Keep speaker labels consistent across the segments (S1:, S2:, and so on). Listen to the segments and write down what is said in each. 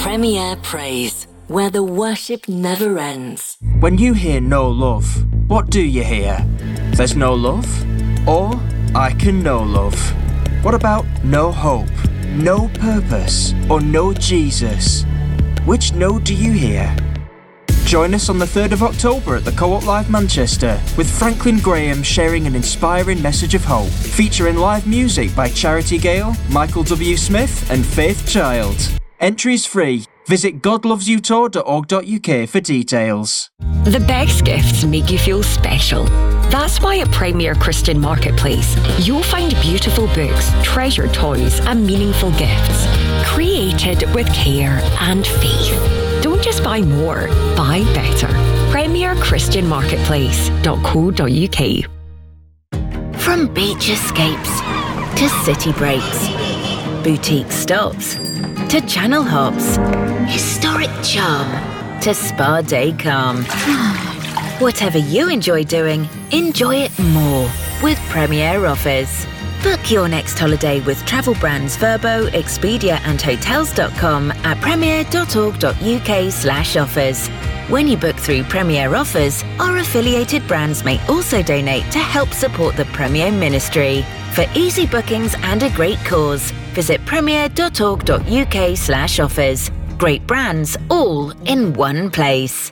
S1: Premier Praise, where the worship never ends.
S2: When you hear no love, what do you hear? There's no love? Or I can know love. What about no hope, no purpose, or no Jesus? Which no do you hear? Join us on the 3rd of October at the Co-op Live Manchester with Franklin Graham sharing an inspiring message of hope, featuring live music by Charity Gale, Michael W. Smith and Faith Child. Entries free. Visit godlovesyoutour.org.uk for details.
S3: The best gifts make you feel special. That's why at Premier Christian Marketplace, you'll find beautiful books, treasured toys and meaningful gifts, created with care and faith. Don't just buy more, buy better. PremierChristianMarketplace.co.uk.
S4: From beach escapes to city breaks, boutique stops to channel hops, historic charm to spa day calm. Whatever you enjoy doing, enjoy it more with Premier Offers. Book your next holiday with travel brands Vrbo, Expedia and Hotels.com at premier.org.uk/offers. When you book through Premier Offers, our affiliated brands may also donate to help support the Premier Ministry. For easy bookings and a great cause, visit premier.org.uk/offers. Great brands all in one place.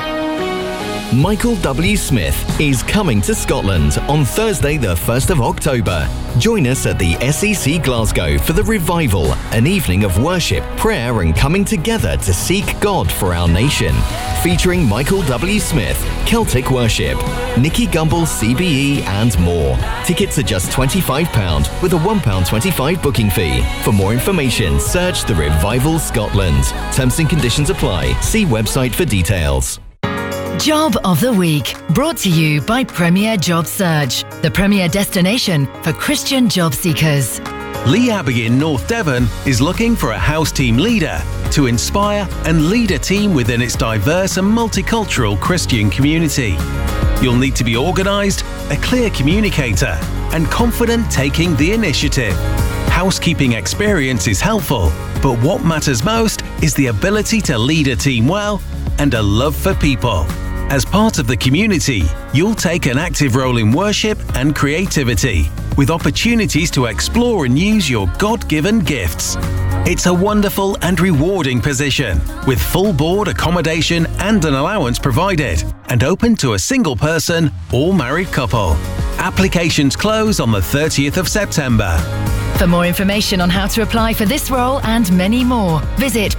S5: Michael W. Smith is coming to Scotland on Thursday the 1st of October. Join us at the SEC Glasgow for the Revival, an evening of worship, prayer and coming together to seek God for our nation. Featuring Michael W. Smith, Celtic Worship, Nicky Gumbel CBE and more. Tickets are just £25 with a £1.25 booking fee. For more information, search The Revival Scotland. Terms and conditions apply. See website for details.
S6: Job of the Week, brought to you by Premier Job Search, the premier destination for Christian job seekers.
S7: Lee Abbey in North Devon is looking for a house team leader to inspire and lead a team within its diverse and multicultural Christian community. You'll need to be organised, a clear communicator, and confident taking the initiative. Housekeeping experience is helpful, but what matters most is the ability to lead a team well and a love for people. As part of the community, you'll take an active role in worship and creativity, with opportunities to explore and use your God-given gifts. It's a wonderful and rewarding position, with full board accommodation and an allowance provided, and open to a single person or married couple. Applications close on the 30th of September.
S6: For more information on how to apply for this role and many more, visit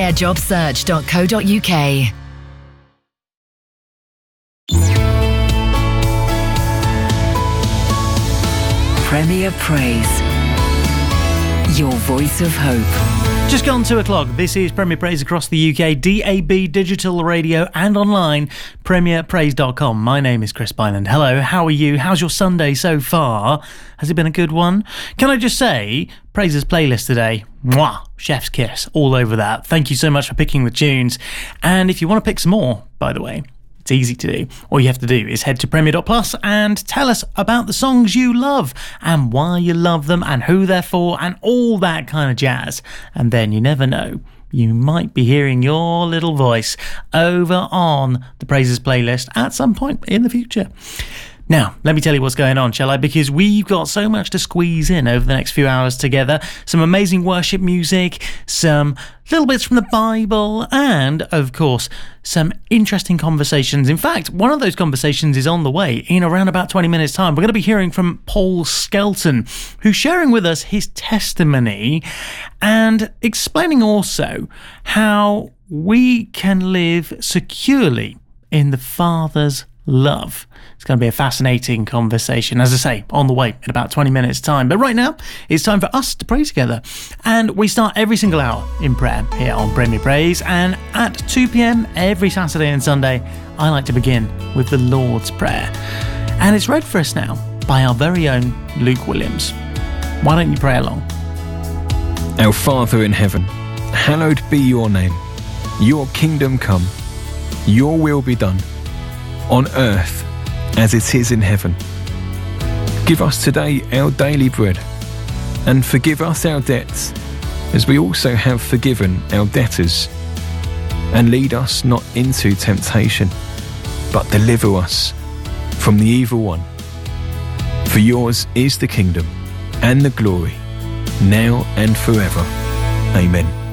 S6: premierjobsearch.co.uk.
S1: Premier Praise, your voice of hope.
S8: Just gone 2 o'clock. This is Premier Praise across the UK, DAB, digital radio and online, premierpraise.com. My name is Chris Byland. Hello, how are you? How's your Sunday so far? Has it been a good one? Can I just say, Praise's playlist today, mwah, chef's kiss, all over that. Thank you so much for picking the tunes. And if you want to pick some more, by the way, it's easy to do. All you have to do is head to Premier.plus and tell us about the songs you love and why you love them and who they're for and all that kind of jazz. And then you never know, you might be hearing your little voice over on the Praises playlist at some point in the future. Now, let me tell you what's going on, shall I? Because we've got so much to squeeze in over the next few hours together. Some amazing worship music, some little bits from the Bible, and, of course, some interesting conversations. In fact, one of those conversations is on the way in around about 20 minutes' time. We're going to be hearing from Paul Skelton, who's sharing with us his testimony and explaining also how we can live securely in the Father's love. It's going to be a fascinating conversation, as I say, on the way in about 20 minutes' time. But right now, it's time for us to pray together. And we start every single hour in prayer here on Premier Praise. And at 2 p.m. every Saturday and Sunday, I like to begin with the Lord's Prayer. And it's read for us now by our very own Luke Williams. Why don't you pray along?
S9: Our Father in heaven, hallowed be your name. Your kingdom come. Your will be done, on earth as it is in heaven. Give us today our daily bread, and forgive us our debts, as we also have forgiven our debtors. And lead us not into temptation, but deliver us from the evil one. For yours is the kingdom and the glory, now and forever. Amen.